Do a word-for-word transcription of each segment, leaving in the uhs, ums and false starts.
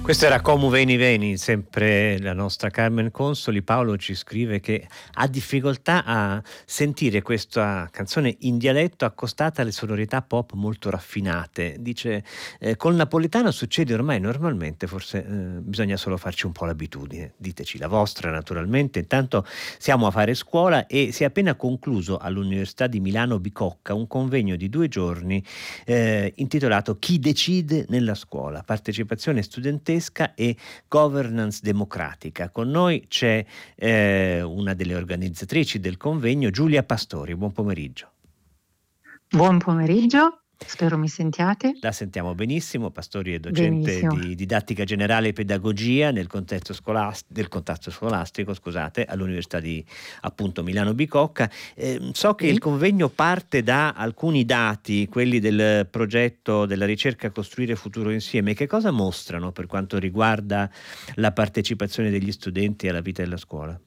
Questo era Como Veni Veni, sempre la nostra Carmen Consoli. Paolo ci scrive che ha difficoltà a sentire questa canzone in dialetto accostata alle sonorità pop molto raffinate. Dice, eh, col napoletano succede ormai normalmente, forse eh, bisogna solo farci un po' l'abitudine. Diteci la vostra, naturalmente. Intanto siamo a fare scuola e si è appena concluso all'Università di Milano Bicocca un convegno di due giorni eh, intitolato Chi decide nella scuola? Partecipazione studentesca e governance democratica. Con noi c'è eh, una delle organizzatrici del convegno, Giulia Pastori. Buon pomeriggio. Buon pomeriggio, spero mi sentiate. La sentiamo benissimo. Pastori è docente Benissimo. di didattica generale e pedagogia nel contesto scolast- del contatto scolastico, scusate, all'Università di appunto Milano Bicocca. Eh, so che Sì. il convegno parte da alcuni dati, quelli del progetto della ricerca Costruire Futuro Insieme. Che cosa mostrano per quanto riguarda la partecipazione degli studenti alla vita della scuola?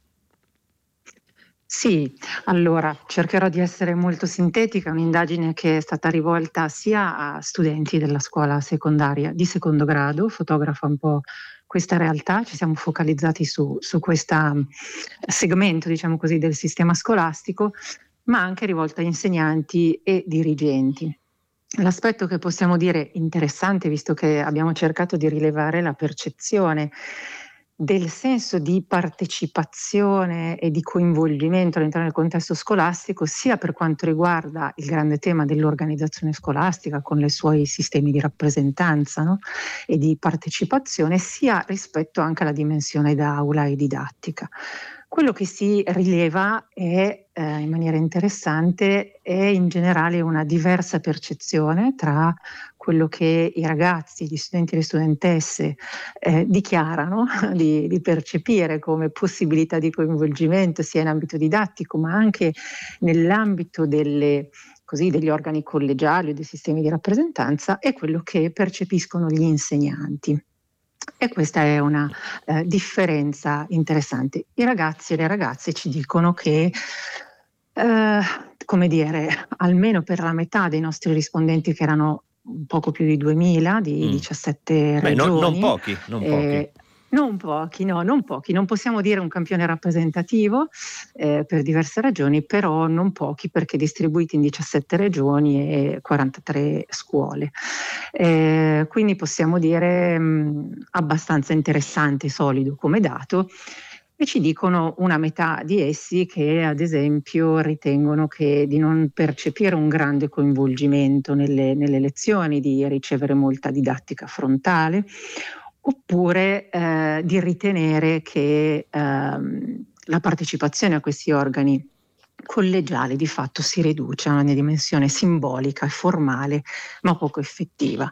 Sì, allora cercherò di essere molto sintetica. Un'indagine che è stata rivolta sia a studenti della scuola secondaria di secondo grado, fotografa un po' questa realtà. Ci siamo focalizzati su, su questo segmento, diciamo così, del sistema scolastico, ma anche rivolta a insegnanti e dirigenti. L'aspetto che possiamo dire interessante, visto che abbiamo cercato di rilevare la percezione del senso di partecipazione e di coinvolgimento all'interno del contesto scolastico, sia per quanto riguarda il grande tema dell'organizzazione scolastica con i suoi sistemi di rappresentanza, no? E di partecipazione, sia rispetto anche alla dimensione d'aula e didattica. Quello che si rileva è, eh, in maniera interessante, è in generale una diversa percezione tra quello che i ragazzi, gli studenti e le studentesse eh, dichiarano di, di percepire come possibilità di coinvolgimento sia in ambito didattico ma anche nell'ambito delle, così, degli organi collegiali o dei sistemi di rappresentanza, e quello che percepiscono gli insegnanti. E questa è una eh, differenza interessante. I ragazzi e le ragazze ci dicono che, eh, come dire, almeno per la metà dei nostri rispondenti, che erano un poco più di duemila, di Mm. diciassette Beh, non, regioni. non pochi, non pochi. Eh, non pochi, no, non pochi, non possiamo dire un campione rappresentativo eh, per diverse ragioni, però non pochi, perché distribuiti in diciassette regioni e quarantatré scuole. Eh, quindi possiamo dire mh, abbastanza interessante e solido come dato. E ci dicono una metà di essi che, ad esempio, ritengono che di non percepire un grande coinvolgimento nelle, nelle lezioni, di ricevere molta didattica frontale, oppure eh, di ritenere che ehm, la partecipazione a questi organi collegiali di fatto si riduce a una dimensione simbolica e formale, ma poco effettiva.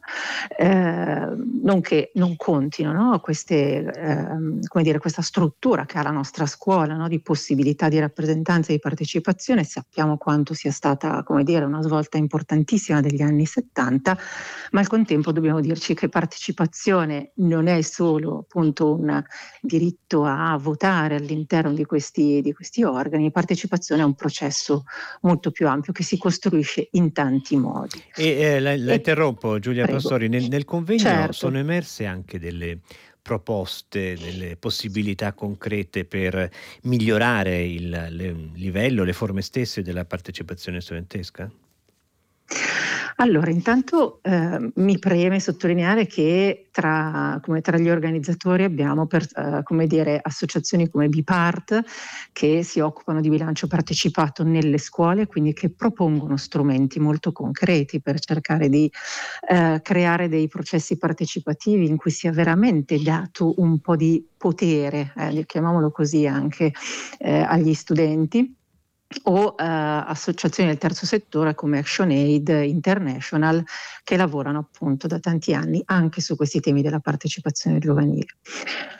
Eh, non che non contino, no? Queste, eh, come dire, questa struttura che ha la nostra scuola, no? Di possibilità di rappresentanza e di partecipazione. Sappiamo quanto sia stata, come dire, una svolta importantissima degli anni settanta, ma al contempo dobbiamo dirci che partecipazione non è solo appunto un diritto a votare all'interno di questi, di questi organi. Partecipazione è un processo molto più ampio che si costruisce in tanti modi. E eh, la, la E, interrompo, Giulia prego. Pastori, nel, nel convegno Certo. sono emerse anche delle proposte, delle possibilità concrete per migliorare il le, livello, le forme stesse della partecipazione studentesca? Allora, intanto eh, mi preme sottolineare che tra, come tra gli organizzatori abbiamo per, eh, come dire, associazioni come Bipart, che si occupano di bilancio partecipato nelle scuole, quindi che propongono strumenti molto concreti per cercare di eh, creare dei processi partecipativi in cui sia veramente dato un po' di potere, eh, chiamiamolo così, anche eh, agli studenti, o eh, associazioni del terzo settore come ActionAid International, che lavorano appunto da tanti anni anche su questi temi della partecipazione giovanile.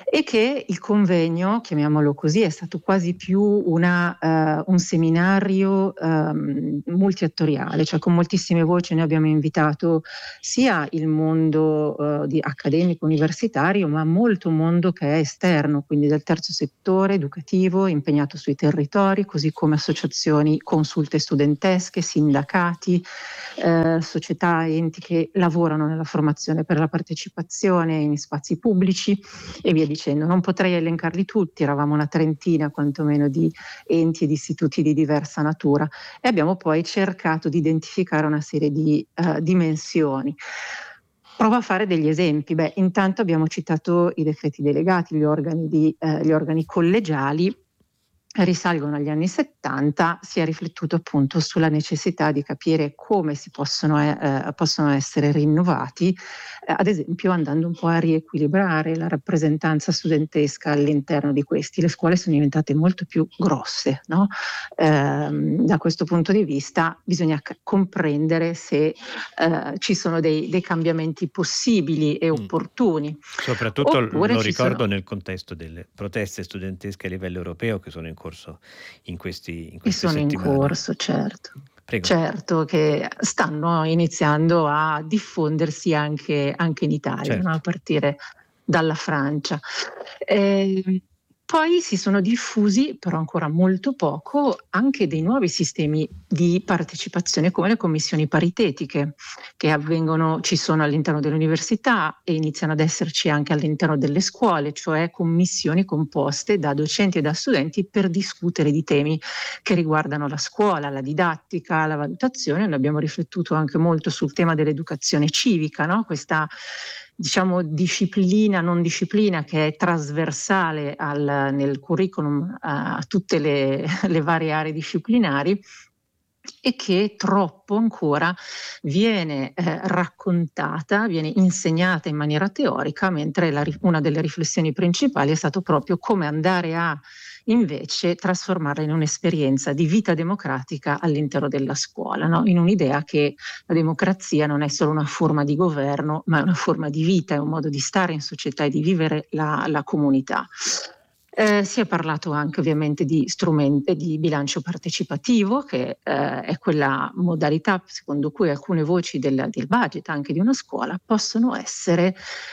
e che il convegno, chiamiamolo così, è stato quasi più una, eh, un seminario ehm, multiattoriale, cioè con moltissime voci. Noi abbiamo invitato sia il mondo eh, di accademico universitario, ma molto mondo che è esterno, quindi del terzo settore educativo, impegnato sui territori, così come associazioni, consulte studentesche, sindacati, eh, società, enti che lavorano nella formazione per la partecipazione in spazi pubblici e via dicendo. Non potrei elencarli tutti, eravamo una trentina quantomeno di enti ed istituti di diversa natura e abbiamo poi cercato di identificare una serie di uh, dimensioni. Provo a fare degli esempi. Beh, intanto abbiamo citato i decreti delegati, gli organi, di, eh, gli organi collegiali risalgono agli anni settanta, si è riflettuto appunto sulla necessità di capire come si possono, eh, possono essere rinnovati, eh, ad esempio andando un po' a riequilibrare la rappresentanza studentesca all'interno di questi. Le scuole sono diventate molto più grosse, no? Eh, da questo punto di vista bisogna c- comprendere se eh, ci sono dei, dei cambiamenti possibili e opportuni. Mm. Soprattutto Oppure lo ci ricordo sono... nel contesto delle proteste studentesche a livello europeo che sono in corso in, questi, in E queste sono in settimane. corso, certo. Prego. Certo, che stanno iniziando a diffondersi anche, anche in Italia, Certo. no? A partire dalla Francia. Eh, poi si sono diffusi, però ancora molto poco, anche dei nuovi sistemi di partecipazione come le commissioni paritetiche che avvengono, ci sono all'interno delle università e iniziano ad esserci anche all'interno delle scuole, cioè commissioni composte da docenti e da studenti per discutere di temi che riguardano la scuola, la didattica, la valutazione. Noi abbiamo riflettuto anche molto sul tema dell'educazione civica, no? Questa diciamo disciplina, non disciplina che è trasversale al, nel curriculum a tutte le, le varie aree disciplinari e che troppo ancora viene eh, raccontata, viene insegnata in maniera teorica, mentre la, una delle riflessioni principali è stato proprio come andare a invece trasformarla in un'esperienza di vita democratica all'interno della scuola, no? In un'idea che la democrazia non è solo una forma di governo, ma è una forma di vita, è un modo di stare in società e di vivere la, la comunità. Eh, si è parlato anche ovviamente di strumenti di bilancio partecipativo, che eh, è quella modalità secondo cui alcune voci del, del budget anche di una scuola possono essere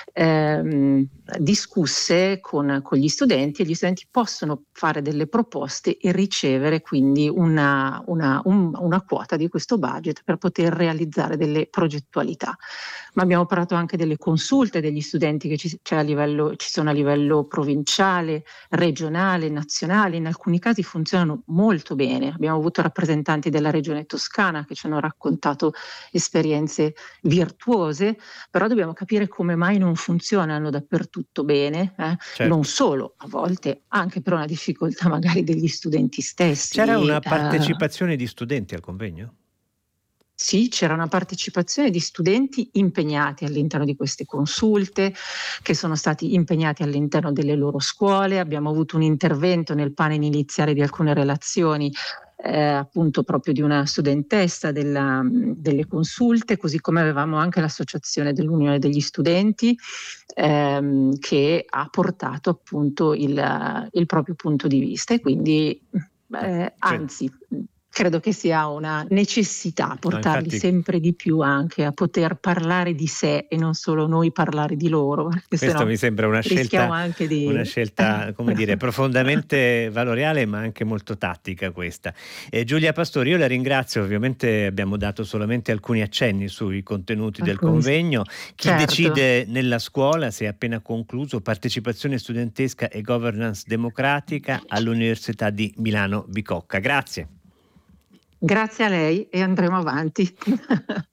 ehm, discusse con, con gli studenti e gli studenti possono fare delle proposte e ricevere quindi una, una, un, una quota di questo budget per poter realizzare delle progettualità. Ma abbiamo parlato anche delle consulte degli studenti che ci, cioè a livello, ci sono a livello provinciale, regionale, nazionale, in alcuni casi funzionano molto bene. Abbiamo avuto rappresentanti della regione Toscana che ci hanno raccontato esperienze virtuose, però dobbiamo capire come mai non funzionano dappertutto bene, eh? Certo. Non solo, a volte anche per una difficoltà magari degli studenti stessi. C'era una eh, partecipazione di studenti al convegno? Sì, c'era una partecipazione di studenti impegnati all'interno di queste consulte, che sono stati impegnati all'interno delle loro scuole. Abbiamo avuto un intervento nel panel iniziale di alcune relazioni, eh, appunto proprio di una studentessa della, delle consulte, così come avevamo anche l'associazione dell'Unione degli Studenti, ehm, che ha portato appunto il, il proprio punto di vista e quindi, eh, anzi, credo che sia una necessità portarli infatti, sempre di più anche a poter parlare di sé e non solo noi parlare di loro. Questo mi sembra una scelta, anche di... una scelta, come dire, profondamente valoriale ma anche molto tattica questa. Eh, Giulia Pastori, io la ringrazio, ovviamente abbiamo dato solamente alcuni accenni sui contenuti del convegno. Chi certo. decide nella scuola, se è appena concluso, partecipazione studentesca e governance democratica all'Università di Milano Bicocca. Grazie. Grazie a lei e andremo avanti.